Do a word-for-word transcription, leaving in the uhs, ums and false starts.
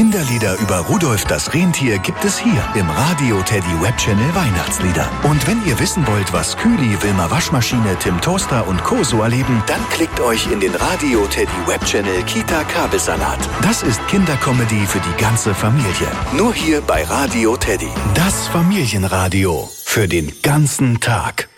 Kinderlieder über Rudolf das Rentier gibt es hier im Radio Teddy Webchannel Weihnachtslieder. Und wenn ihr wissen wollt, was Kühli, Wilma Waschmaschine, Tim Toaster und Co. so erleben, dann klickt euch in den Radio Teddy Webchannel Kita Kabelsalat. Das ist Kindercomedy für die ganze Familie. Nur hier bei Radio Teddy. Das Familienradio für den ganzen Tag.